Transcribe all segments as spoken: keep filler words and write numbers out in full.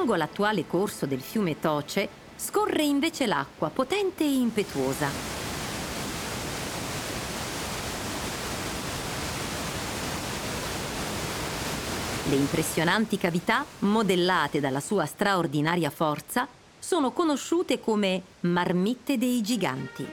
Lungo l'attuale corso del fiume Toce scorre invece l'acqua, potente e impetuosa. Le impressionanti cavità, modellate dalla sua straordinaria forza, sono conosciute come marmitte dei giganti.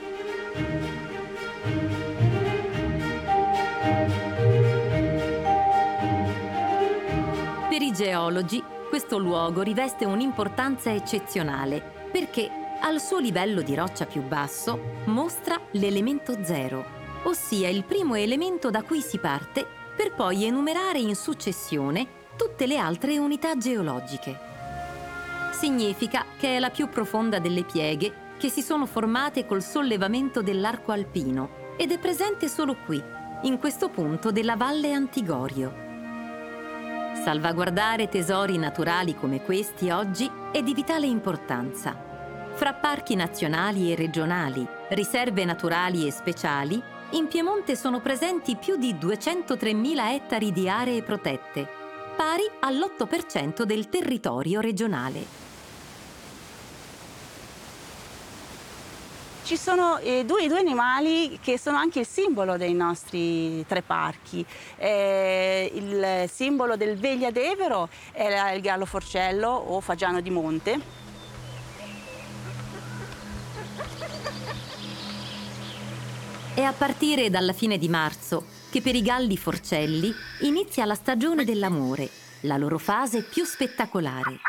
Per i geologi, questo luogo riveste un'importanza eccezionale perché, al suo livello di roccia più basso, mostra l'elemento zero, ossia il primo elemento da cui si parte per poi enumerare in successione tutte le altre unità geologiche. Significa che è la più profonda delle pieghe che si sono formate col sollevamento dell'arco alpino ed è presente solo qui, in questo punto della Valle Antigorio. Salvaguardare tesori naturali come questi oggi è di vitale importanza. Fra parchi nazionali e regionali, riserve naturali e speciali, in Piemonte sono presenti più di duecentotremila ettari di aree protette, pari all'otto per cento del territorio regionale. Ci sono eh, due, due animali che sono anche il simbolo dei nostri tre parchi. Eh, il simbolo del Vegliadevero è il gallo forcello o fagiano di monte. È a partire dalla fine di marzo che per i galli forcelli inizia la stagione dell'amore, la loro fase più spettacolare.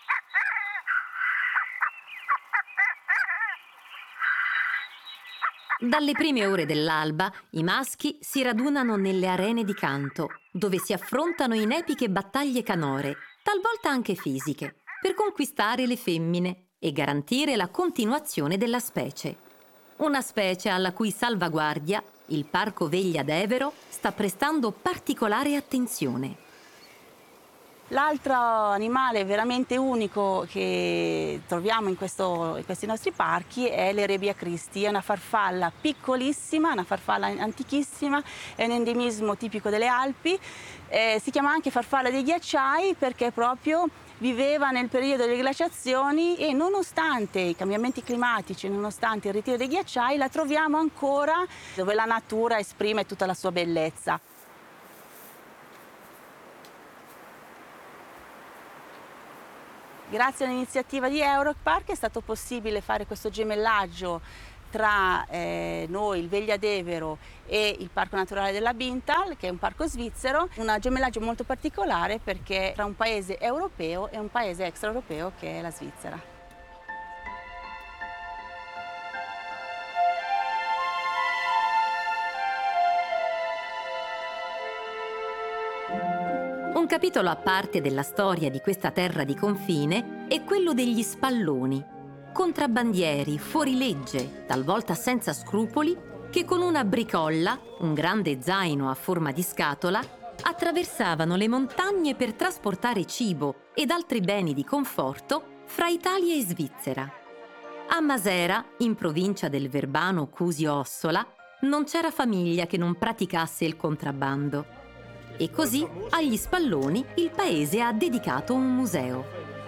Dalle prime ore dell'alba i maschi si radunano nelle arene di canto, dove si affrontano in epiche battaglie canore, talvolta anche fisiche, per conquistare le femmine e garantire la continuazione della specie. Una specie alla cui salvaguardia il Parco Vegliadevero sta prestando particolare attenzione. L'altro animale veramente unico che troviamo in, questo, in questi nostri parchi è l'Erebia christi. È una farfalla piccolissima, una farfalla antichissima, è un endemismo tipico delle Alpi. Eh, si chiama anche farfalla dei ghiacciai perché proprio viveva nel periodo delle glaciazioni e nonostante i cambiamenti climatici, nonostante il ritiro dei ghiacciai, la troviamo ancora dove la natura esprime tutta la sua bellezza. Grazie all'iniziativa di Europark è stato possibile fare questo gemellaggio tra eh, noi, il Vegliadevero, e il Parco Naturale della Bintal, che è un parco svizzero, un gemellaggio molto particolare perché tra un paese europeo e un paese extraeuropeo che è la Svizzera. Un capitolo a parte della storia di questa terra di confine è quello degli spalloni, contrabbandieri fuorilegge, talvolta senza scrupoli, che con una bricolla, un grande zaino a forma di scatola, attraversavano le montagne per trasportare cibo ed altri beni di conforto fra Italia e Svizzera. A Masera, in provincia del Verbano Cusio-Ossola, non c'era famiglia che non praticasse il contrabbando. E così agli spalloni il paese ha dedicato un museo.